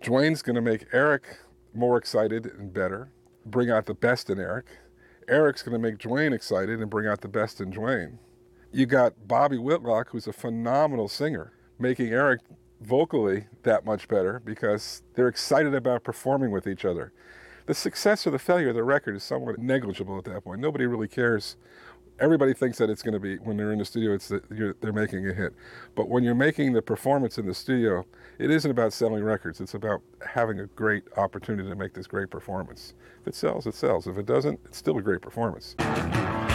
Dwayne's going to make Eric more excited and better, bring out the best in Eric. Eric's going to make Dwayne excited and bring out the best in Dwayne. You got Bobby Whitlock, who's a phenomenal singer, making Eric vocally that much better because they're excited about performing with each other. The success or the failure of the record is somewhat negligible at that point. Nobody really cares. Everybody thinks that it's going to be, when they're in the studio, they're making a hit. But when you're making the performance in the studio, it isn't about selling records. It's about having a great opportunity to make this great performance. If it sells, it sells. If it doesn't, it's still a great performance.